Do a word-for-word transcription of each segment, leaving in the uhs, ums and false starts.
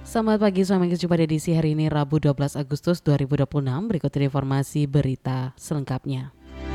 Selamat pagi, selamat berjumpa di edisi hari ini Rabu dua belas Agustus dua ribu dua puluh enam. Berikut ini informasi berita selengkapnya.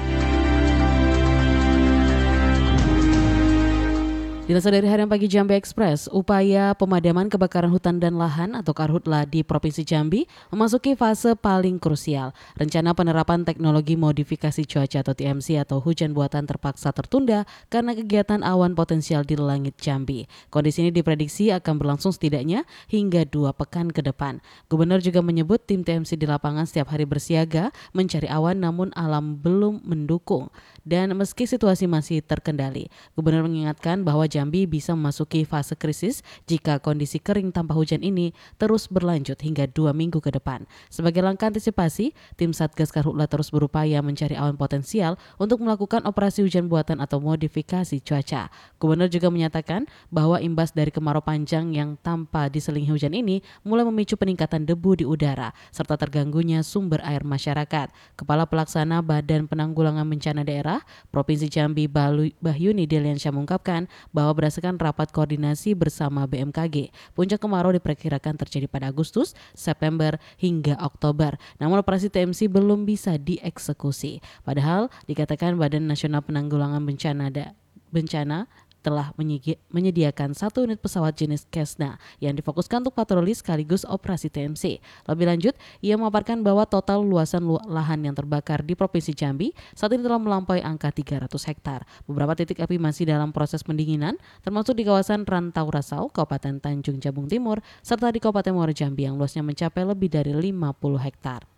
Dilansir dari Harian Pagi Jambi Express, upaya pemadaman kebakaran hutan dan lahan atau Karhutla di Provinsi Jambi memasuki fase paling krusial. Rencana penerapan teknologi modifikasi cuaca atau T M C atau hujan buatan terpaksa tertunda karena kegiatan awan potensial di langit Jambi. Kondisi ini diprediksi akan berlangsung setidaknya hingga dua pekan ke depan. Gubernur juga menyebut tim T M C di lapangan setiap hari bersiaga mencari awan namun alam belum mendukung. Dan meski situasi masih terkendali, Gubernur mengingatkan bahwa Jambi bisa memasuki fase krisis jika kondisi kering tanpa hujan ini terus berlanjut hingga dua minggu ke depan. Sebagai langkah antisipasi, tim Satgas Karhutla terus berupaya mencari awan potensial untuk melakukan operasi hujan buatan atau modifikasi cuaca. Gubernur juga menyatakan bahwa imbas dari kemarau panjang yang tanpa diselingi hujan ini mulai memicu peningkatan debu di udara serta terganggunya sumber air masyarakat. Kepala Pelaksana Badan Penanggulangan Bencana Daerah Provinsi Jambi Bahyuni Deliansyah mengungkapkan bahwa berdasarkan rapat koordinasi bersama B M K G, puncak kemarau diperkirakan terjadi pada Agustus, September hingga Oktober. Namun operasi T M C belum bisa dieksekusi. Padahal dikatakan Badan Nasional Penanggulangan Bencana da, Bencana telah menyediakan satu unit pesawat jenis Cessna yang difokuskan untuk patroli sekaligus operasi T M C. Lebih lanjut, ia memaparkan bahwa total luasan lahan yang terbakar di Provinsi Jambi saat ini telah melampaui angka tiga ratus hektar. Beberapa titik api masih dalam proses pendinginan, termasuk di kawasan Rantau Rasau, Kabupaten Tanjung Jabung Timur, serta di Kabupaten Muara Jambi yang luasnya mencapai lebih dari lima puluh hektar.